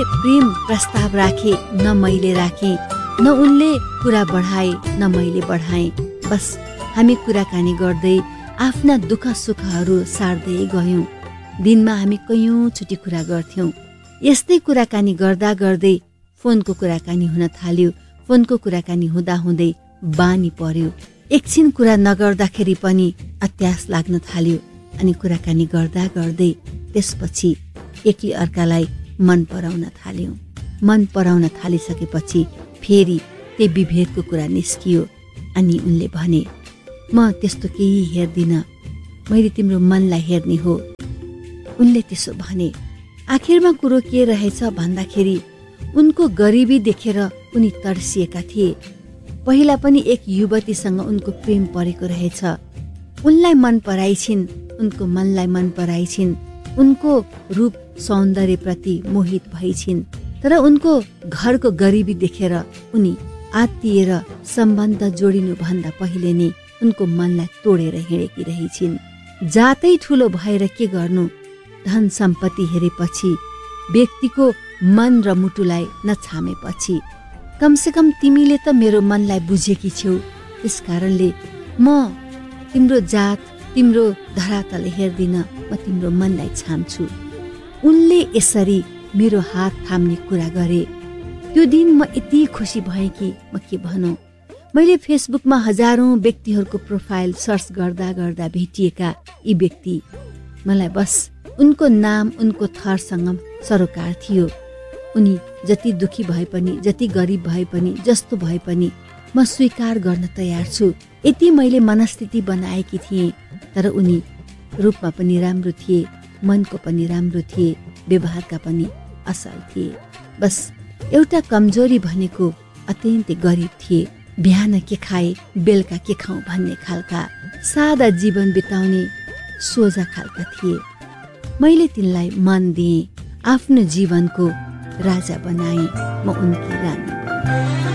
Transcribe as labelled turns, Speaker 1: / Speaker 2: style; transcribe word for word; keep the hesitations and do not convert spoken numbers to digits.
Speaker 1: प्रेम प्रस्ताव राखे न मैले राखेँ, न उनले कुरा बढाए न मैले बढाएँ। बस हामी कुराकानी गर्दै आफ्ना दुःख सुखहरू सार्दै गयौँ। दिनमा हामी कैयौँ छुट्टी कुरा गर्थ्यौँ। यस्तै कुराकानी गर्दा गर्दै फोनको कुराकानी हुन थाल्यो। फोनको कुराकानी हुँदा हुँदै बानी पर्यो। एकछिन कुरा नगर्दाखेरि पनि अत्यास लाग्न थाल्यो। अनि कुराकानी गर्दा गर्दै त्यसपछि एकले अर्कालाई मन पराउन थाल्यौँ। मन पराउन थालिसकेपछि फेरि त्यही विभेदको कुरा निस्कियो। अनि उनले भने, म त्यस्तो केही हेर्दिन, मैले तिम्रो मनलाई हेर्ने हो। उनले त्यसो भने। आखिरमा कुरो के रहेछ भन्दाखेरि उनको गरिबी देखेर उनी तर्सिएका थिए। पहिला पनि एक युवतीसँग उनको प्रेम परेको रहेछ। उनलाई मन पराइछिन्, उनको मनलाई मन पराइछिन्, उनको रूप सौन्दर्यप्रति मोहित भइछिन्। तर उनको घरको गरिबी देखेर उनी आत्तिएर सम्बन्ध जोडिनु भन्दा पहिले नै उनको मनलाई तोडेर हिँडेकी रहेछिन्। जातै ठुलो भएर के गर्नु, धन सम्पत्ति हेरेपछि, व्यक्तिको मन र मुटुलाई नछामेपछि। कमसेकम तिमीले त मेरो मनलाई बुझेकी छेउ, त्यस कारणले म तिम्रो जात, तिम्रो धरातल हेर्दिन, म तिम्रो मनलाई छाम्छु। उनले यसरी मेरो हात थाम्ने कुरा गरे। त्यो दिन म यति खुसी भएँ कि म के भनौँ। मैले फेसबुकमा हजारौं व्यक्तिहरूको प्रोफाइल सर्च गर्दा गर्दा भेटिएका यी व्यक्ति, मलाई बस उनको नाम, उनको थरसँग सरोकार थियो। उनी जति दुखी भए पनि, जति गरिब भए पनि, जस्तो भए पनि म स्वीकार गर्न तयार छु। यति मैले मनस्थिति बनाएकी थिएँ। तर उनी रूपमा पनि राम्रो थिए, मनको पनि राम्रो थिए, व्यवहारका पनि असल थिए। बस एउटा कमजोरी भनेको अत्यन्तै गरिब थिए। बिहान के खाए, बेलुका के खाउँ भन्ने खालका सादा जीवन बिताउने सोझा खालका थिए। मैले तिनलाई मन दिएँ, आफ्नो जीवनको राजा बनाएँ, म उनकी रानी।